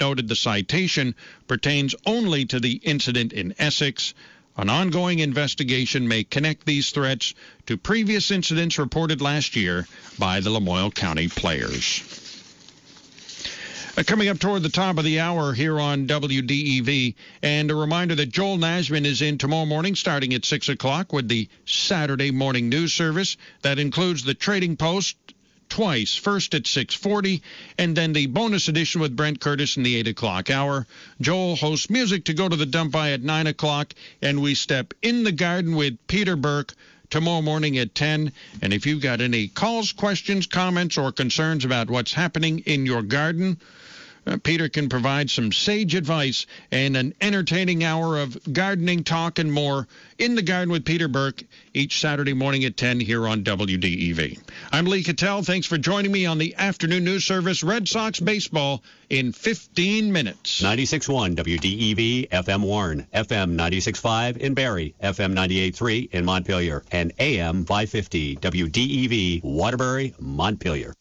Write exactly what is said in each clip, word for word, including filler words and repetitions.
noted the citation pertains only to the incident in Essex. An ongoing investigation may connect these threats to previous incidents reported last year by the Lamoille County players. Uh, coming up toward the top of the hour here on W D E V, and a reminder that Joel Nashman is in tomorrow morning starting at six o'clock with the Saturday morning news service. That includes the Trading Post twice, first at six forty, and then the bonus edition with Brent Curtis in the eight o'clock hour. Joel hosts Music to Go to the Dump By at nine o'clock, and we step in the garden with Peter Burke tomorrow morning at ten. And if you've got any calls, questions, comments, or concerns about what's happening in your garden, Uh, Peter can provide some sage advice and an entertaining hour of gardening talk and more in the Garden with Peter Burke each Saturday morning at ten here on W D E V. I'm Lee Cattell. Thanks for joining me on the afternoon news service. Red Sox baseball in fifteen minutes. ninety-six point one W D E V, F M Warren, F M ninety-six point five in Barrie, F M ninety-eight point three in Montpelier, and A M five fifty W D E V, Waterbury, Montpelier.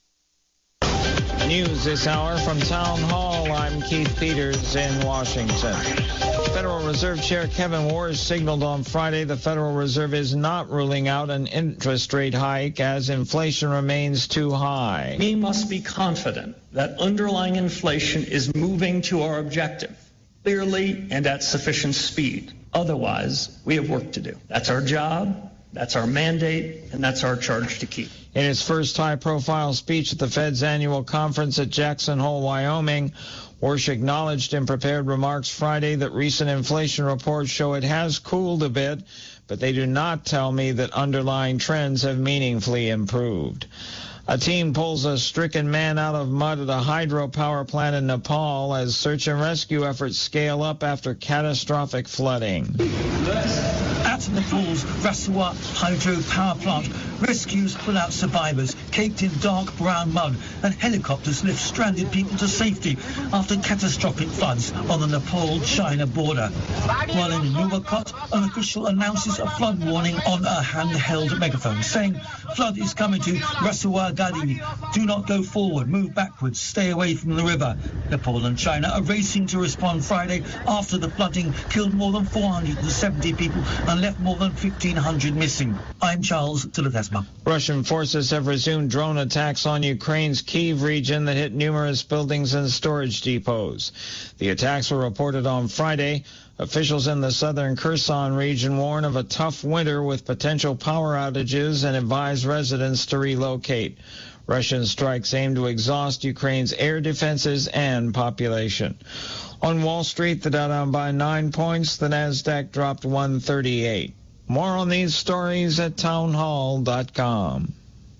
News this hour from Town Hall. I'm Keith Peters in Washington. Federal Reserve Chair Kevin Warsh signaled on Friday the Federal Reserve is not ruling out an interest rate hike as inflation remains too high. We must be confident that underlying inflation is moving to our objective clearly and at sufficient speed. Otherwise, we have work to do. That's our job, that's our mandate, and that's our charge to keep. In his first high-profile speech at the Fed's annual conference at Jackson Hole, Wyoming, Warsh acknowledged in prepared remarks Friday that recent inflation reports show it has cooled a bit, but they do not tell me that underlying trends have meaningfully improved. A team pulls a stricken man out of mud at a hydropower plant in Nepal as search and rescue efforts scale up after catastrophic flooding. At Nepal's Rasua hydropower plant, rescues pull out survivors caked in dark brown mud, and helicopters lift stranded people to safety after catastrophic floods on the Nepal-China border. While in Nuwakot, an official announces a flood warning on a handheld megaphone, saying flood is coming to Rasua Gadi. Do not go forward, move backwards, stay away from the river. Nepal and China are racing to respond Friday after the flooding killed more than four hundred seventy people and left more than fifteen hundred missing. I'm Charles Tilatesma. Russian forces have resumed drone attacks on Ukraine's Kyiv region that hit numerous buildings and storage depots. The attacks were reported on Friday. Officials in the southern Kherson region warn of a tough winter with potential power outages and advise residents to relocate. Russian strikes aim to exhaust Ukraine's air defenses and population. On Wall Street, the Dow down by nine points. The Nasdaq dropped one thirty-eight. More on these stories at townhall dot com.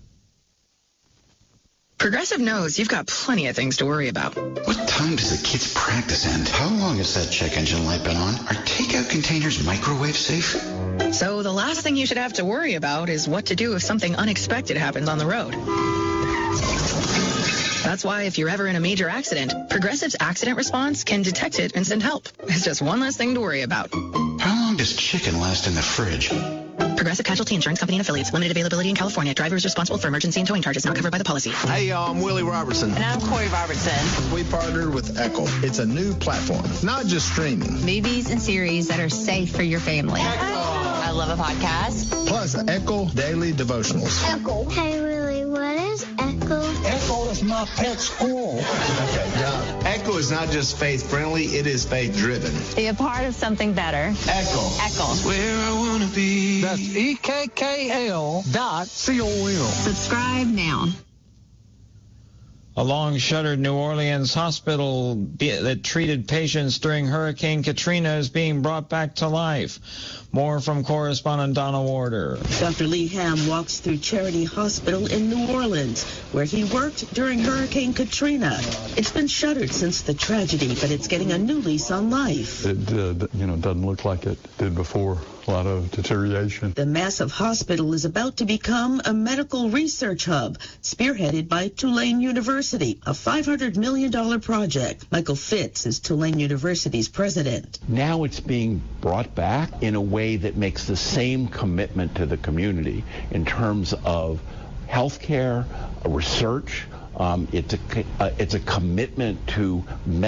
Progressive knows you've got plenty of things to worry about. What time does the kids' practice end? How long has that check engine light been on? Are takeout containers microwave safe? So the last thing you should have to worry about is what to do if something unexpected happens on the road. That's why if you're ever in a major accident, Progressive's accident response can detect it and send help. It's just one less thing to worry about. How long does chicken last in the fridge? Progressive Casualty Insurance Company and Affiliates. Limited availability in California. Driver is responsible for emergency and towing charges not covered by the policy. Hey, y'all, I'm Willie Robertson. And I'm Corey Robertson. We partnered with Echo. It's a new platform, not just streaming. Movies and series that are safe for your family. Echo. I love a podcast. Plus, Echo Daily Devotionals. Echo. Hey, Willie, what is Echo? Echo is my pet squirrel. Okay, yeah. Echo is not just faith-friendly, it is faith-driven. Be a part of something better. Echo. Echo. Where I want to be. That's E K K L dot C O M. Subscribe now. A long-shuttered New Orleans hospital that treated patients during Hurricane Katrina is being brought back to life. More from correspondent Donna Warder. Doctor Lee Ham walks through Charity Hospital in New Orleans, where he worked during Hurricane Katrina. It's been shuttered since the tragedy, but it's getting a new lease on life. It uh, you know, doesn't look like it did before. A lot of deterioration. The massive hospital is about to become a medical research hub, spearheaded by Tulane University, a five hundred million dollars project. Michael Fitz is Tulane University's president. Now it's being brought back in a way that makes the same commitment to the community in terms of health care, research. Um, it's a uh, it's a commitment to